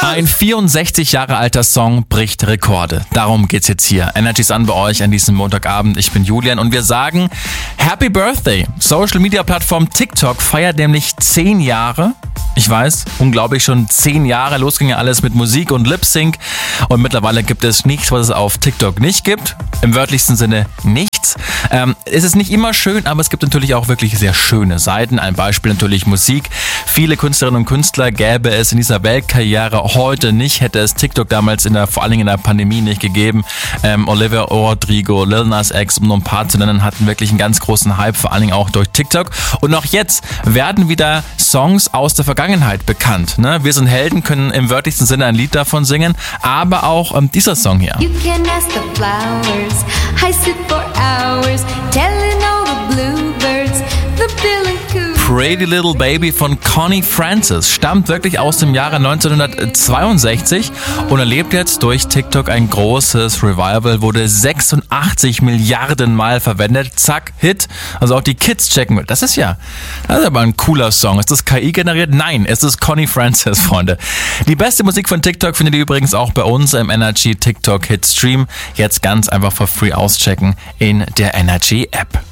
Ein 64 Jahre alter Song bricht Rekorde. Darum geht's jetzt hier. Energy's an bei euch an diesem Montagabend. Ich bin Julian und wir sagen Happy Birthday. Social Media Plattform TikTok feiert nämlich 10 Jahre. Ich weiß, unglaublich, schon 10 Jahre. Los ging ja alles mit Musik und Lip-Sync. Und mittlerweile gibt es nichts, was es auf TikTok nicht gibt. Im wörtlichsten Sinne nichts. Es ist nicht immer schön, aber es gibt natürlich auch wirklich sehr schöne Seiten. Ein Beispiel natürlich Musik. Viele Künstlerinnen und Künstler gäbe es in dieser Weltkarriere heute nicht, hätte es TikTok damals vor allen Dingen in der Pandemie nicht gegeben. Olivia Rodrigo, Lil Nas X, um nur ein paar zu nennen, hatten wirklich einen ganz großen Hype, vor allen Dingen auch durch TikTok. Und auch jetzt werden wieder Songs aus der Vergangenheit bekannt. Ne? Wir sind Helden, können im wörtlichsten Sinne ein Lied davon singen, aber auch dieser Song hier. You can ask the flowers, I sit for hours, telling all the bluebirds, the Billy Coo. Pretty Little Baby von Connie Francis stammt wirklich aus dem Jahre 1962 und erlebt jetzt durch TikTok ein großes Revival, wurde 86 Milliarden Mal verwendet. Zack, Hit. Also auch die Kids checken mit. Das ist aber ein cooler Song. Ist das KI generiert? Nein, es ist Connie Francis, Freunde. Die beste Musik von TikTok findet ihr übrigens auch bei uns im Energy TikTok Hit Stream. Jetzt ganz einfach for free auschecken in der Energy App.